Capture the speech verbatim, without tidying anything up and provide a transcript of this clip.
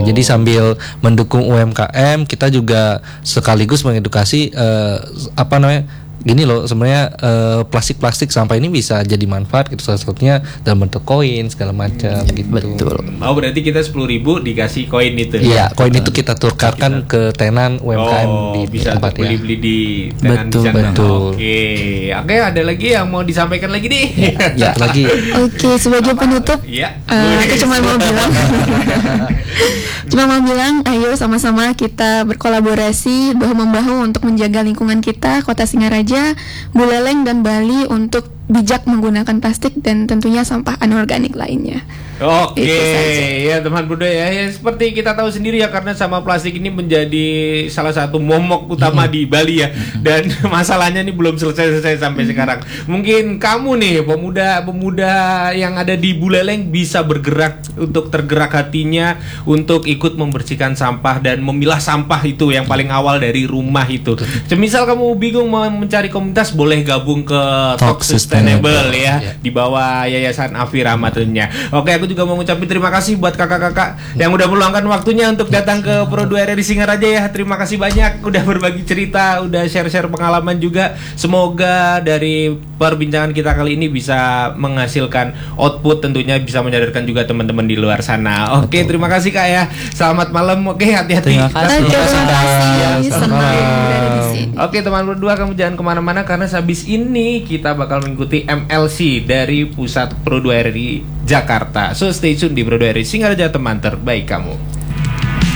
Jadi sambil mendukung U M K M, kita juga sekaligus mengedukasi uh, apa namanya? Gini loh, sebenarnya uh, plastik-plastik sampah ini bisa jadi manfaat gitu, salah satunya dalam bentuk koin segala macam hmm, gitu. Betul. Oh, berarti kita sepuluh ribu dikasih koin itu. Iya, koin itu kita tukarkan kita... ke tenan U M K M oh, di bisa tempat ya. Beli-beli di tenan betul, di sana. Betul. Oke. Oke, ada lagi yang mau disampaikan lagi nih? Ya, lagi. Oke, sebagai penutup, ya. uh, aku cuma mau bilang cuma mau bilang ayo sama-sama kita berkolaborasi bahu-membahu untuk menjaga lingkungan kita, Kota Singaraja, Buleleng dan Bali untuk bijak menggunakan plastik dan tentunya sampah anorganik lainnya. Oke, ya teman budaya ya, seperti kita tahu sendiri ya, karena sampah plastik ini menjadi salah satu momok utama hmm. di Bali ya, dan masalahnya ini belum selesai-selesai sampai hmm. sekarang. Mungkin kamu nih pemuda-pemuda yang ada di Buleleng bisa bergerak untuk tergerak hatinya untuk ikut membersihkan sampah dan memilah sampah itu yang paling awal dari rumah itu. Semisal kamu bingung mau mencari komunitas, boleh gabung ke Talk Sustainable ya, yeah. di bawah Yayasan Afi Rahmatulnya. Oke, aku juga mau ngucapin terima kasih buat kakak-kakak yang udah meluangkan waktunya untuk datang ke Pro dua R R I Singaraja ya. Terima kasih banyak udah berbagi cerita, udah share-share pengalaman juga. Semoga dari perbincangan kita kali ini bisa menghasilkan output, tentunya bisa menyadarkan juga teman-teman di luar sana. Oke, terima kasih Kak ya. Selamat malam. Oke, hati-hati. Terima kasih. Terima kasih. Senang berada di sini. Oke, teman berdua, kamu jangan kemana-mana karena habis ini kita bakal mengikuti M L C dari Pusat Pro dua R I Jakarta. So stay tune di Pro dua R I Singaraja, teman terbaik kamu.